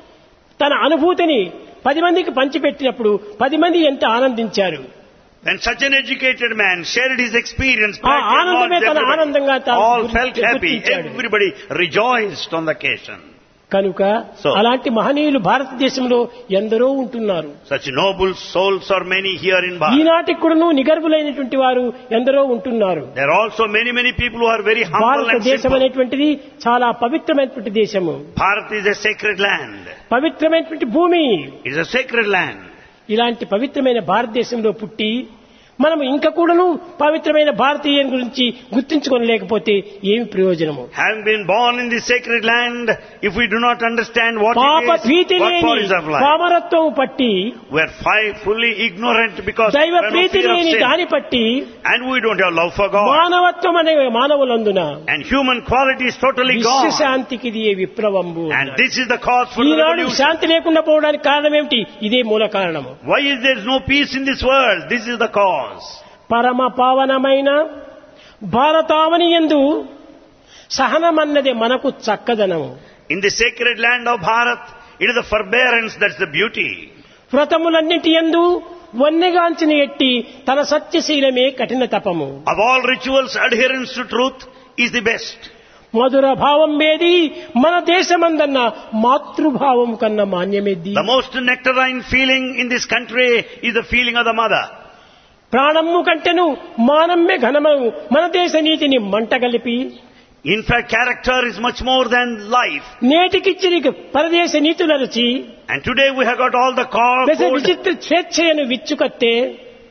తన అనుభూతిని 10 మందికి పంచిపెట్టినప్పుడు 10 మంది ఎంత ఆనందించారు. When such an educated man shared his experience, ఆ ఆనందమే తన ఆనందంగా తాను all felt happy. గుర్తించాడు. Everybody rejoiced on the occasion. కనుక So- అలాంటి మహనీయులు భారతదేశంలో ఎందరో ఉంటున్నారు. Such noble souls are many here in Bharat. ఈనాటికి కూడాను నిగర్వులైనటువంటి వారు ఎందరో ఉంటున్నారు. There are also many people who are very humble and భారతదేశం simple. అనేటువంటిది చాలా పవిత్రమైనటువంటి దేశము, Bharat is a sacred land. పవిత్రమైనటువంటి భూమి. It is a sacred land. ఇలాంటి పవిత్రమైన భారతదేశంలో పుట్టి మనం ఇంకా కూడాను పవిత్రమైన భారతీయుని గురించి గుర్తించుకోలేకపోతే ఏమి ప్రయోజనము? Having been born in this sacred land, if we do not understand what పాప it is, భీతి what లేని for is of life, పామరత్వం పట్టి we are fully ignorant because we దైవ have no Preethi fear of లేని sin. దాని పట్టి And we don't have love for God. మానవత్వం అనే మానవులందున And human quality is totally gone. విశ్వశాంతికి ఇది విప్లవంబు. And this is the cause for the Eenadu revolution. శాంతి లేకుండా పోవడానికి కారణం ఏమిటి? ఇదే మూల కారణము. Why is there no peace in this world? This is the cause. పరమ పావనమైన భారతావని యందు సహనమన్నది మనకు చక్కదనము. In the sacred land of Bharat, it is the forbearance that's the beauty. వ్రతములన్నిటి యందు వన్నెగాంచిన ఎట్టి తన సత్యశీలమే కఠిన తపము. Of all rituals, adherence to truth is the best. మధుర భావం ఏది మన దేశమందన్న మాతృభావం కన్నా మాన్యమేది. The most nectarine feeling in this country is the feeling of the mother. ప్రాణము కంటెను మానమ్మే ఘనమము మన దేశ నీతిని మంటగలిపి. In fact, character is much more than life. నేటికిచ్చిరి పరదేశ నీతులరచి And today we have got all the దశ code. విచిత్ర స్వేచ్ఛయను విచ్చుకత్తే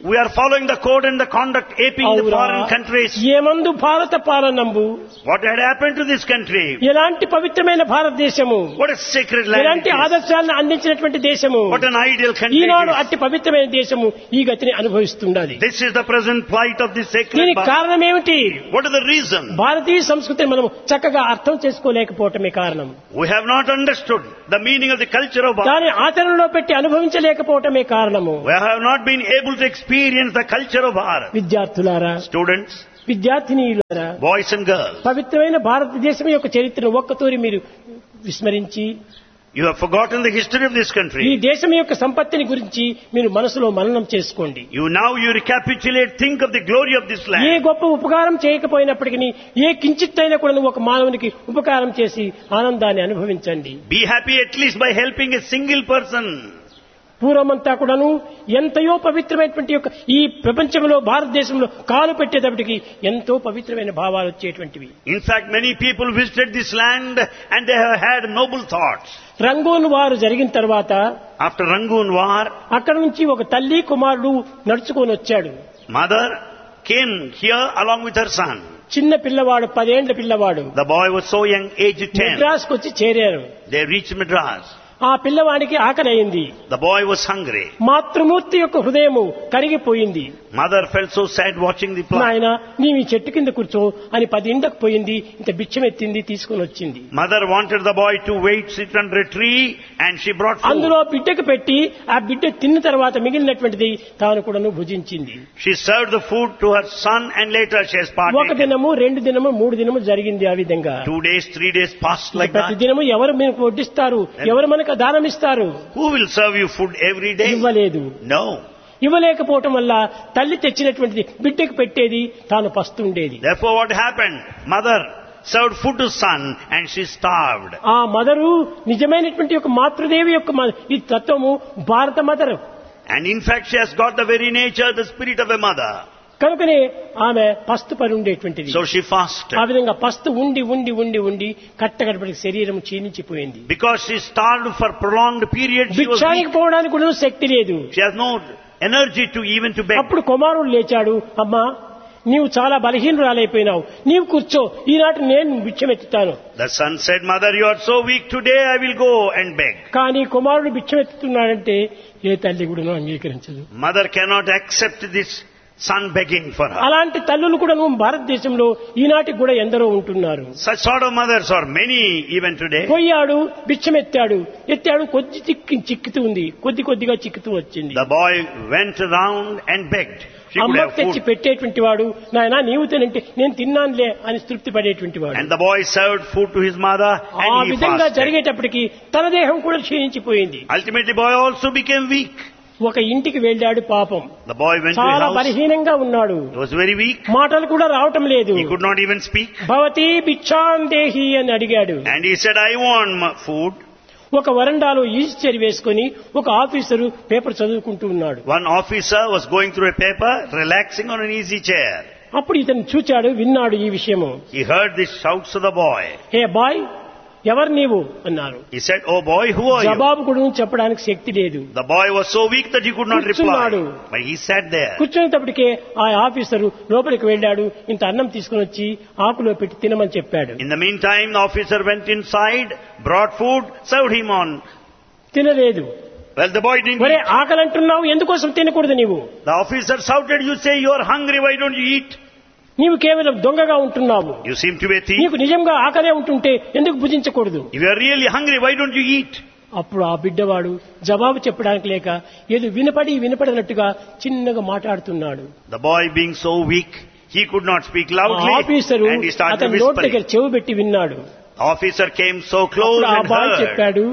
We are following the code and the conduct aping the foreign countries. ఏమందు భారత పాలనంబు What had happened to this country? ఎలాంటి పవిత్రమైన భారతదేశము, What a sacred land ఎలాంటి it is. ఆదర్శాలను అందించినటువంటి దేశము, What an ideal country Eenadu it is. అట్టి పవిత్రమైన దేశము ఈ గతిని అనుభవిస్తున్నది. This is the present plight of this sacred దీనికి Bharat. కారణం ఏమిటి? What is the reason? భారతీయ సంస్కృతిని మనం చక్కగా అర్థం చేసుకోలేకపోవటమే కారణం. We have not understood the meaning of the culture of Bharat. దాని ఆచరణలో పెట్టి అనుభవించలేకపోవటమే కారణము. We have not been able to experience the culture of Bharat. విద్యార్థులారా, Students, విద్యార్థినీయులారా, boys and girls, పవిత్రమైన భారతదేశం యొక్క చరిత్రను ఒక్కతూరి మీరు విస్మరించి you have forgotten the history of this ఈ country. దేశం యొక్క సంపత్తిని గురించి మీరు మనసులో మననం చేసుకోండి. You recapitulate, think of the glory of this A land. గొప్ప ఉపకారం చేయకపోయినప్పటికీ ఏ కించిత్తైనా కూడా ఒక మానవునికి ఉపకారం చేసి ఆనందాన్ని అనుభవించండి. Be happy at least by helping a single person. పూర్వమంతా కూడాను ఎంతయో పవిత్రమైనటువంటి యొక్క ఈ ప్రపంచంలో భారతదేశంలో కాలు పెట్టేటప్పటికి ఎంతో పవిత్రమైన భావాలు వచ్చేటువంటివి. In fact, many people visited this land and they have had noble thoughts. Rangoon వారు జరిగిన తర్వాత After Rangoon War, అక్కడ నుంచి ఒక తల్లి కుమారుడు నడుచుకొని వచ్చాడు. mother came here along with her son. చిన్న పిల్లవాడు, 10 ఏండ్ల పిల్లవాడు. The boy was so young, aged 10. మెడ్రాస్కు వచ్చి చేరారు. They reached Madras. ఆ పిల్లవాడికి ఆకలి అయింది. The boy was hungry. మాతృమూర్తి యొక్క హృదయము కరిగిపోయింది. Mother felt so sad watching the plant. నాయన నీవు ఈ చెట్టు కింద కూర్చో అని 10 ఇండ్లకు పోయింది. ఇంత బిచ్చం ఎత్తింది, తీసుకుని వచ్చింది. Mother wanted the boy to wait, sit under a tree, and she brought food. అందులో బిడ్డకు పెట్టి ఆ బిడ్డ తిన్న తర్వాత మిగిలినటువంటిది తాను కూడాను భుజించింది. She served the food to her son and later she has ఒక partaken. దినము, 2 దినము, 3 దినము జరిగింది. ఆ విధంగా 2 days, 3 days passed like ప్రతి that. దినము ఎవరు మనకు వడ్డిస్తారు, ఎవరు మనకు దానం ఇస్తారు? Who will serve you food every day? ఇవ్వలేదు. No. ఇవ్వలేకపోవటం వల్ల తల్లి తెచ్చినటువంటిది బిడ్డకు పెట్టేది, తాను పస్తుండేది. Therefore what happened? Mother served food to son and she starved. ఆ మదరు నిజమైనటువంటి ఒక మాతృదేవి యొక్క ఈ తత్వము భారత mother. And in fact she has got the very nature, the spirit of a mother. కనుకనే ఆమె పస్తు పడి ఉండేటువంటిది. So she fasted. ఆ విధంగా పస్తు ఉండి ఉండి ఉండి ఉండి కట్టగడపటి శరీరం క్షీణించిపోయింది. Because she starved for prolonged period, she was భిక్షానికి weak. పోవడానికి కూడా శక్తి లేదు. She has no energy to even to beg. అప్పుడు కుమారుడు లేచాడు. అమ్మా, నీవు చాలా బలహీనురాలైపోయినావు, నీవు కూర్చో, ఈనాటి నేను భిక్షమెత్తుతాను. The son said, Mother, you are so weak today, I will go and beg. కానీ కుమారుడు భిక్షమెత్తుతున్నాడంటే ఏ తల్లి కూడా అంగీకరించదు. Mother cannot accept this son begging for her. అలాంటి తల్లులు కూడా భారతదేశంలో ఈనాటికి కూడా ఎందరో ఉంటున్నారు. Such sort of mothers are many even today. పోయాడు, భిక్షమెత్తాడు, ఎత్తాడు, కొద్ది చిక్కుతూ ఉంది, కొద్దిగా చిక్కుతూ వచ్చింది. The boy went around and begged. She could అమ్మకు have తెచ్చి food. పెట్టేటువంటి వాడు, నాయనా నీవు తినంటే నేను తిన్నానులే అని తృప్తి పడేటువంటి వాడు. And the boy served food to his mother ఆ and he విధంగా fasted. జరిగేటప్పటికి తన దేహం కూడా క్షీణించిపోయింది. Ultimately boy also became weak. ఒక ఇంటికి వెళ్ళాడు. పాపం The boy went to his చాలా house. బలహీనంగా ఉన్నాడు. He was very weak. మాటలు కూడా రావటం లేదు. He could not even speak. భవతి భిక్షాందేహి అని అడిగాడు. And he said, I want food. ఒక వరండాలో ఈస్చర్ వేసుకుని ఒక ఆఫీసరు పేపర్ చదువుకుంటూ ఉన్నాడు. One officer was going through a paper, relaxing on an easy chair. అప్పుడు ఇతను చూచాడు, విన్నాడు ఈ విషయము. He heard the shouts of the boy. Hey bye, ఎవరు నీవు అన్నారు. He said, Oh boy, who are you? జవాబు కూడా చెప్పడానికి శక్తి లేదు. The boy was so weak that he could not reply. కూర్చున్నాడు. But he sat there. కూర్చునేటప్పటికే ఆ ఆఫీసరు లోపలికి వెళ్ళాడు. ఇంత అన్నం తీసుకుని వచ్చి ఆకులో పెట్టి తినమని చెప్పాడు. In the meantime, the officer went inside, brought food, served him on. తినలేదు. Well, the boy didn't ఒరే eat. ఆకలి అంటున్నావు, ఎందుకోసం తినకూడదు నీవు? The officer shouted, You say you are hungry, why don't you eat? నీవు కేవలం దొంగగా ఉంటున్నావు. You seem to be a thief. నీకు నిజంగా ఆకలే ఉంటుంటే ఎందుకు భుజించకూడదు? If you are really hungry, why don't you eat? అప్పుడు ఆ బిడ్డవాడు జవాబు చెప్పడానికి లేక ఏదో వినపడినట్టుగా చిన్నగా మాట్లాడుతున్నాడు. The boy being so weak, he could not speak ఆ loudly officer and he started అతని నోటి దగ్గర whispering. చెవి పెట్టి విన్నాడు. The officer came so close అప్పుడు ఆ and బాయ్ heard. చెప్పాడు,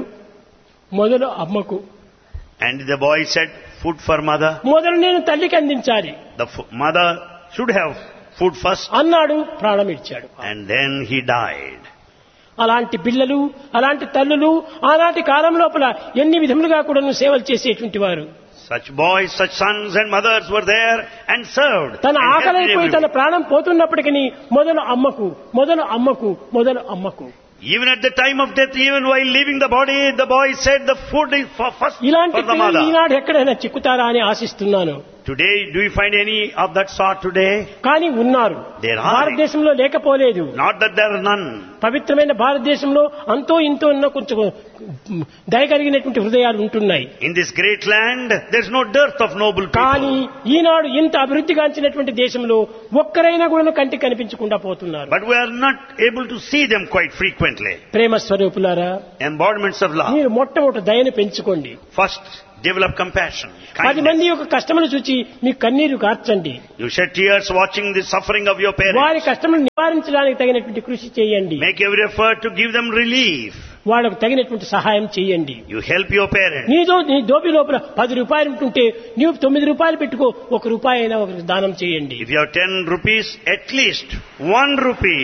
మొదలు అమ్మకు, And the boy said, Food for mother. మొదలు నేను తల్లికి అందించాలి The mother should have food first. అన్నాడు. ప్రాణం ఇచ్చాడు. And then he died. అలాంటి పిల్లలు, అలాంటి తల్లులు ఆనాటి కాలం లోపల ఎన్ని విధములుగా కూడా సేవలు చేసేటువంటి వారు. Such boys, such sons and mothers were there and served. తన and helped ఆకలైపోయి తన everyone. ప్రాణం పోతున్నప్పటికీ మొదలు అమ్మకు, మొదలు అమ్మకు, మొదలు అమ్మకు. Even at the time of death, even while leaving the body, the boy said the food is first ఇలాంటి for the పిల్లలు mother. ఈనాడు ఎక్కడైనా చిక్కుతారా అని ఆశిస్తున్నాను. Today, do you find any of that sort today? కానీ ఉన్నారు. There are. భారతదేశంలో లేకపోలేదు. Not that there are none. పవిత్రమైన భారతదేశంలో అంతో ఇంతో ఉన్న కొంచెం దయగలిగినటువంటి హృదయాలు ఉంటున్నాయి. In this great land, there is no dearth of noble కానీ people. ఈనాడు ఇంత అభివృద్ధిగాంచినటువంటి దేశంలో ఒక్కరైనా కూడా కంటికి కనిపించకుండా పోతున్నారు. But we are not able to see them quite frequently. ప్రేమ స్వరూపులారా, Embodiments of love. మీరు మొట్టమొదటి దయను పెంచుకోండి. First, develop compassion, 10 మంది kindness. యొక్క కష్టమును చూచి మీ కన్నీరు కార్చండి. You shed tears watching the suffering of your వారి parents. కష్టమును నివారించడానికి తగినటువంటి కృషి చేయండి. Make every effort to give them relief. వాళ్ళకు తగినటువంటి సహాయం చేయండి. You help your parents. నీ దోపి లోపల 10 రూపాయలు ఉంటుంటే నీవు 9 రూపాయలు పెట్టుకో, 1 రూపాయి అయినా ఒకరికి దానం చేయండి. If you have 10 rupees, at least 1 rupee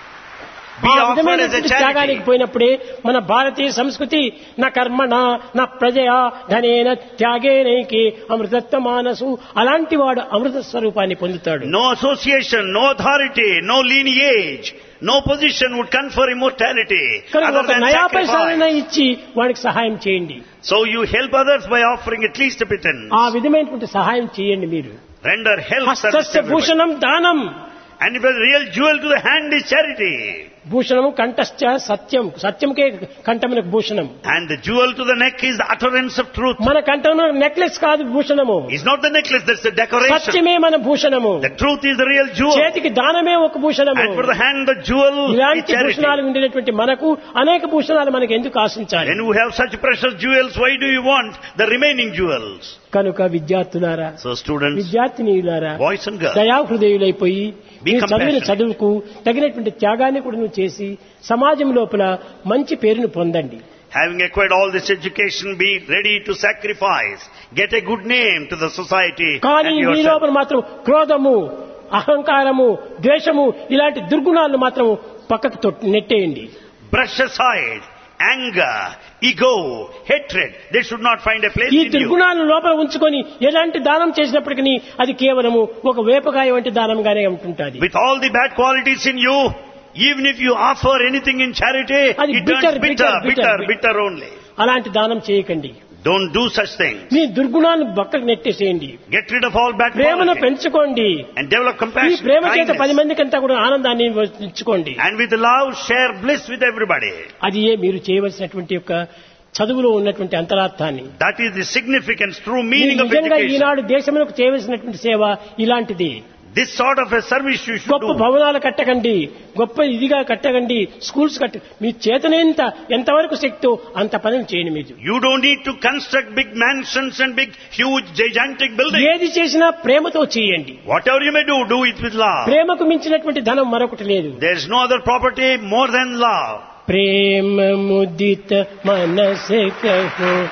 be ఆ offered as a విధమైనటువంటి త్యాగానికి charity. పోయినప్పుడే మన భారతీయ సంస్కృతి నా కర్మణ నా ప్రజయా ధనేన త్యాగేనైకి అమృతత్వ మానసు, అలాంటి వాడు అమృత స్వరూపాన్ని పొందుతాడు. No association, no authority, no lineage, no position would confer immortality కనుక other ఒక than నయా పైసాలైనా sacrifice. ఇచ్చి వాడికి సహాయం చేయండి. So you help others by offering at least a pittance. ఆ విధమైనటువంటి సహాయం చేయండి. మీరు Render help service to హస్తస్య everybody. Bhushanam దానం, And if a real jewel to the hand is charity. భూషణము కంఠశ్చ Satyam, సత్యంకే కంఠమునకు Bhushanam. And the jewel to the neck is the utterance of truth. మన కంఠంలో నెక్లెస్ కాదు భూషణము, It's not the necklace, that's the decoration. సత్యమే మన భూషణము. The truth is the real jewel. చేతికి దానమే ఒక భూషణము. And for the hand, the jewel is ఇలాంటి charity. భూషణాలు ఉండేటువంటి మనకు అనేక భూషణాలు మనకు ఎందుకు ఆశించాలి? When you have such precious jewels, why do you want the remaining jewels? కనుక విద్యార్థులారా, So students, విద్యార్థినీయులారా, boys and girls, దయాహృదయులైపోయి Be మీరు చదివిన compassionate. చదువుకు తగినటువంటి త్యాగాన్ని కూడా నువ్వు చేసి సమాజం లోపల మంచి పేరును పొందండి. having acquired all this education, be ready to sacrifice, get a good name to the society కానీ and మీ yourself. లోపల మాత్రం క్రోధము, అహంకారము, ద్వేషము ఇలాంటి దుర్గుణాలను మాత్రం పక్కకు నెట్టేయండి. Brush aside anger, ego, hatred. They should not find a place ఈ in you. దుర్గుణాలను లోపల ఉంచుకొని ఎలాంటి దానం చేసినప్పటికీ అది కేవలము ఒక వేపకాయ వంటి దానంగానే ఉంటుంటుంది. With all the bad qualities in you, even if you offer anything in charity, అది it turns bitter only. అలాంటి దానం చేయకండి. Don't do such things. మీ దుర్గుణాలను పక్కకు నెట్టేసేయండి. Get rid of all bad ప్రేమను qualities పెంచుకోండి. and develop ఈ compassion, ప్రేమ చేత 10 kindness. మందికంతా కూడా ఆనందాన్ని ఇచ్చుకోండి. And with love, share bliss with everybody. అది మీరు చేయవలసినటువంటి యొక్క చదువులో ఉన్నటువంటి అంతరార్థాన్ని. That is the significance, true మీరు meaning of నిజంగా education. ఈనాడు దేశములకు చేయవలసినటువంటి సేవ ఇలాంటిది. This sort of a service you should గొప్ప do. భవనాలు కట్టకండి, గొప్ప ఇదిగా కట్టకండి, స్కూల్స్ మీ చేతనేంత ఎంతవరకు శక్తో అంత పనులు చేయండి. మీరు You don't need to construct big mansions and big, huge, gigantic buildings. ఏది చేసినా ప్రేమతో చేయండి. Whatever you may do, do it with love. ప్రేమకు మించినటువంటి ధనం మరొకటి లేదు. There is no other property more than love. ప్రేమ ముదిత మనసే కహో